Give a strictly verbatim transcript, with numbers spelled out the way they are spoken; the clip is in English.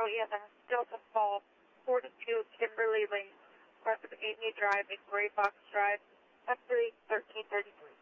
zero E M S, Delta Fall, forty-two Kimberly Lane, west of Amy Drive and Gray Box Drive, F three thirteen thirty-three.